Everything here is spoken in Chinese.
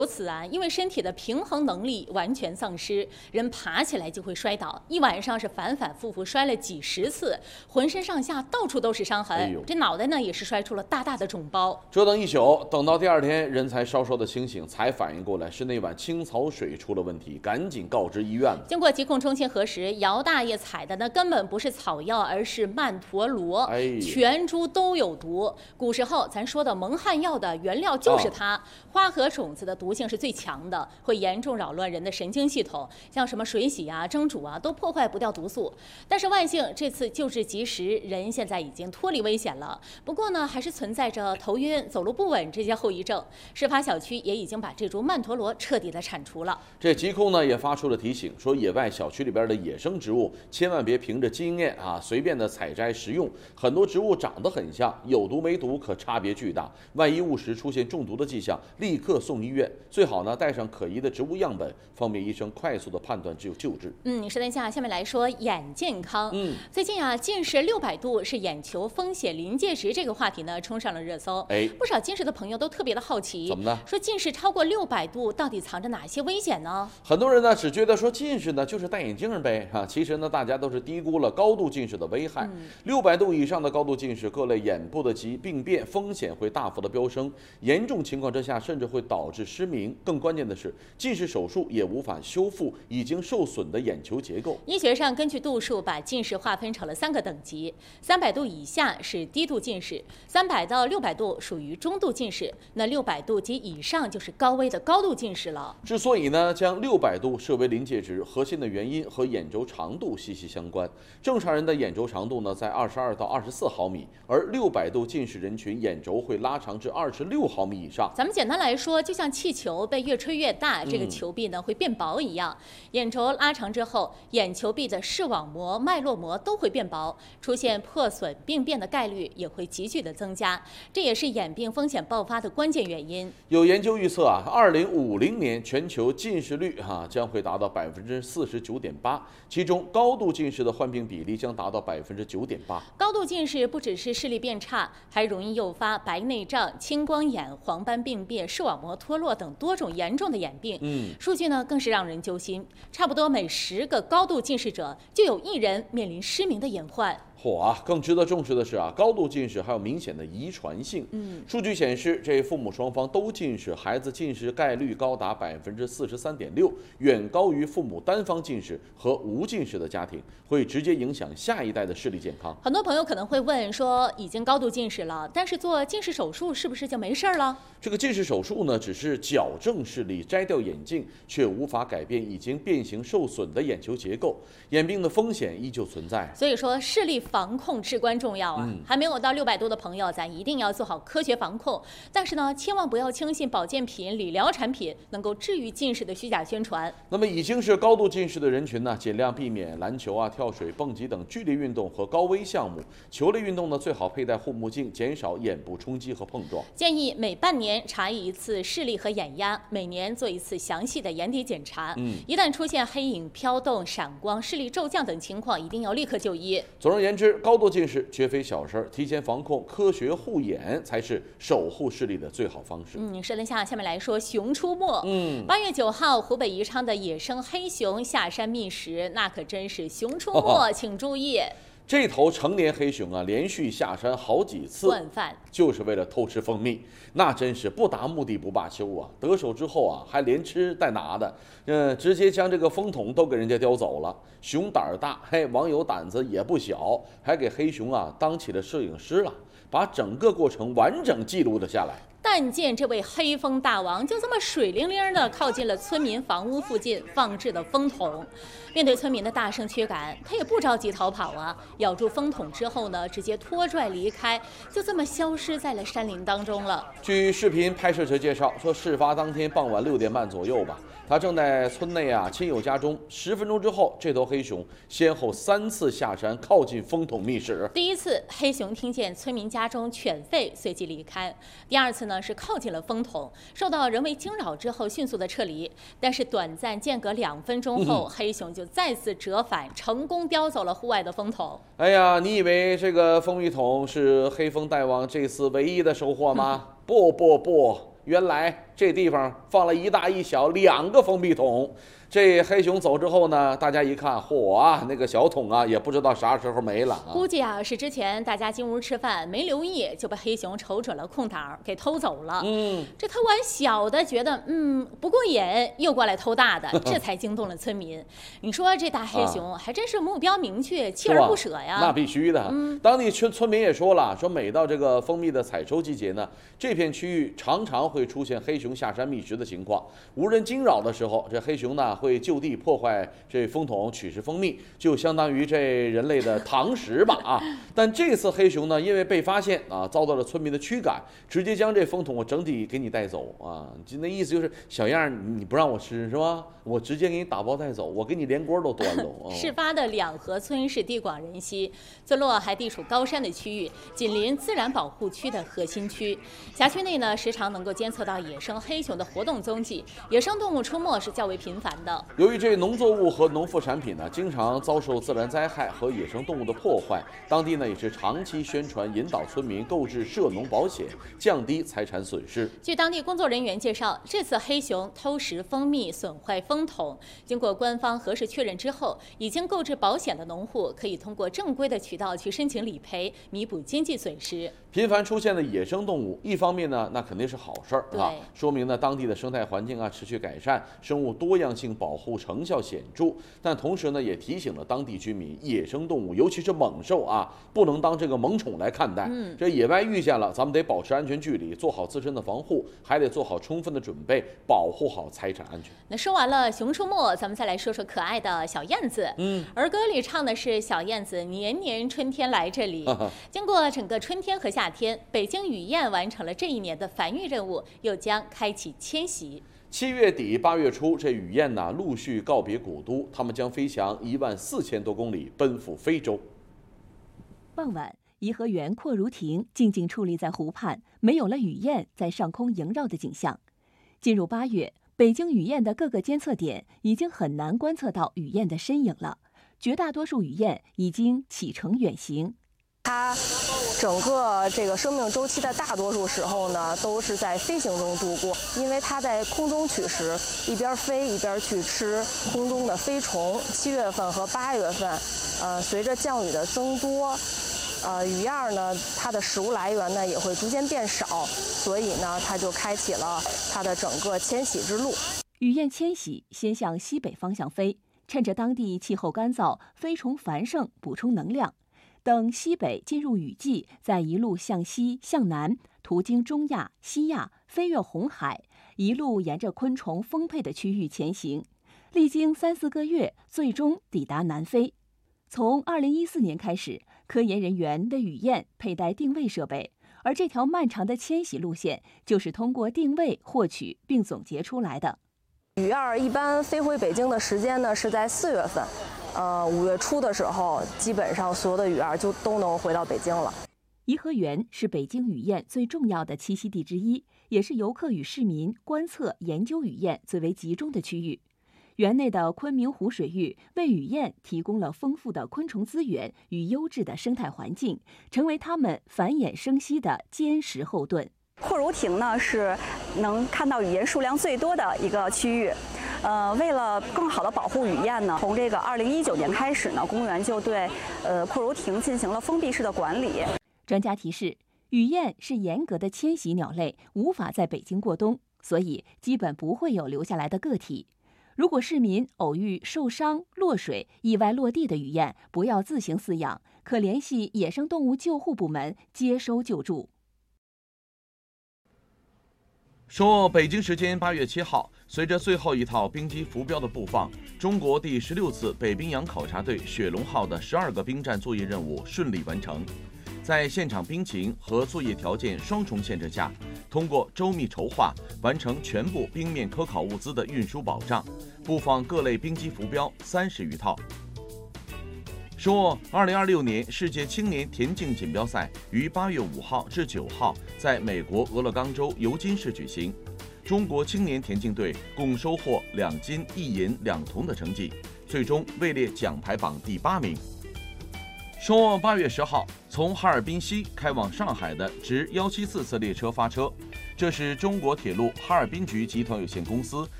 由此啊，因为身体的平衡能力完全丧失，人爬起来就会摔倒，一晚上是反反复复摔了几十次，浑身上下到处都是伤痕，这脑袋呢也是摔出了大大的肿包。 折腾一宿，等到第二天人才稍稍的清醒，才反应过来是那碗青草水出了问题，赶紧告知医院。 经过疾控中心核实，姚大爷采的呢根本不是草药，而是曼陀罗，全株都有毒。古时候咱说的蒙汗药的原料就是它，花和种子的毒性是最强的，会严重扰乱人的神经系统，像什么水洗啊、蒸煮啊，都破坏不掉毒素。但是万幸这次救治及时，人现在已经脱离危险了。不过呢，还是存在着头晕、走路不稳这些后遗症。事发小区也已经把这株曼陀罗彻底的铲除了。 这疾控呢也发出了提醒，说野外小区里边的野生植物千万别凭着经验随便的采摘食用，很多植物长得很像，有毒没毒可差别巨大。万一误食出现中毒的迹象，立刻送医院。最好呢带上可疑的植物样本，方便医生快速的判断救治。 是的，下面来说眼健康。最近啊，近视600度是眼球风险临界值这个话题呢冲上了热搜。不少近视的朋友都特别的好奇， 怎么呢？ 说近视超过600度到底藏着哪些危险呢？ 很多人呢只觉得说近视呢就是戴眼镜呗其实呢大家都是低估了高度近视的危害。600度以上的高度近视，各类眼部的病变风险会大幅的飙升，严重情况之下甚至会导致失明。更关键的是，近视手术也无法修复已经受损的眼球结构。 医学上根据度数把近视划分成了3个等级，300度以下是低度近视，300到600度属于中度近视，那600度及以上就是高危的高度近视了。 之所以呢将600度设为临界值，核心的原因和眼轴长度息息相关。正常人的眼轴长度呢在22到24毫米，而600度近视人群眼轴会拉长至26毫米以上。 咱们简单来说，就像气球被越吹越大，这个球壁呢会变薄一样。眼轴拉长之后，眼球壁的视网膜、脉络膜都会变薄，出现破损病变的概率也会急剧的增加，这也是眼病风险爆发的关键原因。 有研究预测2050年全球近视率将会达到49.8%，其中高度近视的患病比例将达到9.8%。 高度近视不只是视力变差，还容易诱发白内障、青光眼、黄斑病变、视网膜脱落等多种严重的眼病。数据呢更是让人揪心，差不多每10个高度近视者就有1人面临失明的隐患。 更值得重视的是高度近视还有明显的遗传性。数据显示，这父母双方都近视，孩子近视概率高达43.6%，远高于父母单方近视和无近视的家庭，会直接影响下一代的视力健康。 很多朋友可能会问说，已经高度近视了，但是做近视手术是不是就没事了？ 这个近视手术呢，只是矫正视力，摘掉眼镜，却无法改变已经变形受损的眼球结构，眼病的风险依旧存在。 所以说，视力防控至关重要还没有到600度的朋友，咱一定要做好科学防控。但是呢，千万不要轻信保健品、理疗产品能够治愈近视的虚假宣传。 那么已经是高度近视的人群呢，尽量避免篮球跳水、蹦极等剧烈运动和高危项目。球类运动呢，最好佩戴护目镜，减少眼部冲击和碰撞。 建议每半年查一次视力和眼压，每年做一次详细的眼底检查。一旦出现黑影、飘动、闪光、视力骤降等情况，一定要立刻就医。 总而言之，高度近视绝非小事，提前防控、科学护眼才是守护视力的最好方式。 是的，下面来说熊出没。8月9号，湖北宜昌的野生黑熊下山觅食，那可真是熊出没，请注意。 这头成年黑熊连续下山好几次， 惯犯就是为了偷吃蜂蜜，那真是不达目的不罢休得手之后还连吃带拿的，直接将这个蜂桶都给人家叼走了。熊胆儿大，网友胆子也不小，还给黑熊当起了摄影师了，把整个过程完整记录了下来。 但见这位黑蜂大王就这么水灵灵的靠近了村民房屋附近放置的蜂桶，面对村民的大声驱赶，他也不着急逃跑咬住蜂桶之后呢，直接拖拽离开，就这么消失在了山林当中了。 据视频拍摄者介绍说，事发当天傍晚6点半左右吧，他正在村内亲友家中，10分钟之后，这头黑熊先后3次下山靠近蜂桶觅食。 第一次，黑熊听见村民家中犬吠，随即离开；第二次呢是靠近了蜂桶，受到人为惊扰之后迅速的撤离。但是短暂间隔2分钟后，黑熊就再次折返，成功叼走了户外的蜂桶。 哎呀，你以为这个蜂蜜桶是黑蜂大王这次唯一的收获吗？不，原来这地方放了一大一小2个封闭桶。这黑熊走之后呢，大家一看，嚯啊，那个小桶啊，也不知道啥时候没了啊。 估计啊，是之前大家进屋吃饭没留意，就被黑熊瞅准了空档给偷走了。这偷完小的，觉得不过瘾，又过来偷大的，这才惊动了村民。你说这大黑熊还真是目标明确，锲而不舍呀。 那必须的。当地村民也说了，说每到这个蜂蜜的采收季节呢，这片区域常常会出现黑熊下山觅食的情况。无人惊扰的时候，这黑熊呢会就地破坏这蜂桶取食蜂蜜，就相当于这人类的堂食吧啊！但这次黑熊呢，因为被发现啊，遭到了村民的驱赶，直接将这蜂桶我整体给你带走啊！就那意思就是小样你不让我吃是吧？我直接给你打包带走，我给你连锅都端了。 事发的两河村是地广人稀，村落还地处高山的区域，紧邻自然保护区的核心区。辖区内呢，时常能够监测到野生黑熊的活动踪迹，野生动物出没是较为频繁的。 由于这农作物和农副产品呢，经常遭受自然灾害和野生动物的破坏，当地呢也是长期宣传引导村民购置涉农保险，降低财产损失。 据当地工作人员介绍，这次黑熊偷食蜂蜜、损坏蜂桶，经过官方核实确认之后，已经购置保险的农户可以通过正规的渠道去申请理赔，弥补经济损失。 频繁出现的野生动物，一方面呢，那肯定是好事儿啊，说明呢当地的生态环境啊持续改善，生物多样性保护成效显著。但同时呢，也提醒了当地居民，野生动物尤其是猛兽啊，不能当这个萌宠来看待。这野外遇见了，咱们得保持安全距离，做好自身的防护，还得做好充分的准备，保护好财产安全。 那说完了熊出没，咱们再来说说可爱的小燕子。儿歌里唱的是小燕子年年春天来这里。经过整个春天和夏天，北京雨燕完成了这一年的繁育任务，又将开启迁徙。 7月底8月初，这雨燕呢陆续告别古都，它们将飞翔14000多公里，奔赴非洲。 傍晚，颐和园阔如亭静静矗立在湖畔，没有了雨燕在上空萦绕的景象。进入8月，北京雨燕的各个监测点已经很难观测到雨燕的身影了，绝大多数雨燕已经启程远行。 它整个这个生命周期的大多数时候呢，都是在飞行中度过，因为它在空中取食，一边飞一边去吃空中的飞虫。7月份和8月份，随着降雨的增多，雨燕呢，它的食物来源呢也会逐渐变少，所以呢，它就开启了它的整个迁徙之路。 雨燕迁徙先向西北方向飞，趁着当地气候干燥，飞虫繁盛，补充能量。等西北进入雨季，再一路向西向南，途经中亚、西亚，飞越红海，一路沿着昆虫丰沛的区域前行，历经3、4个月，最终抵达南非。从2014年开始，科研人员为雨燕佩戴定位设备，而这条漫长的迁徙路线就是通过定位获取并总结出来的。 雨燕一般飞回北京的时间呢是在4月份。5月初的时候，基本上所有的雨燕就都能回到北京了。 颐和园是北京雨燕最重要的栖息地之一，也是游客与市民观测研究雨燕最为集中的区域。园内的昆明湖水域为雨燕提供了丰富的昆虫资源与优质的生态环境，成为它们繁衍生息的坚实后盾。 阔如亭呢是能看到雨燕数量最多的一个区域。为了更好的保护雨燕呢，从这个2019年开始呢，公园就对阔如亭进行了封闭式的管理。 专家提示，雨燕是严格的迁徙鸟类，无法在北京过冬，所以基本不会有留下来的个体。如果市民偶遇受伤、落水、意外落地的雨燕，不要自行饲养，可联系野生动物救护部门接收救助。 说北京时间8月7号，随着最后一套冰机浮标的布放，中国第16次北冰洋考察队雪龙号的12个冰站作业任务顺利完成。在现场冰情和作业条件双重限制下，通过周密筹划，完成全部冰面科考物资的运输保障，布放各类冰机浮标30余套。说2026年世界青年田径锦标赛于8月5号至9号在美国俄勒冈州尤金市举行，中国青年田径队共收获2金1银2铜的成绩，最终位列奖牌榜第8名。说8月10号，从哈尔滨西开往上海的直174次列车发车， 这是中国铁路哈尔滨局集团有限公司